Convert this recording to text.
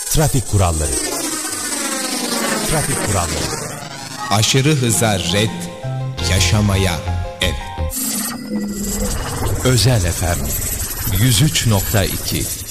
Trafik kuralları. Trafik kuralları. Aşırı hıza red, yaşamaya evet. Özel FM 103.2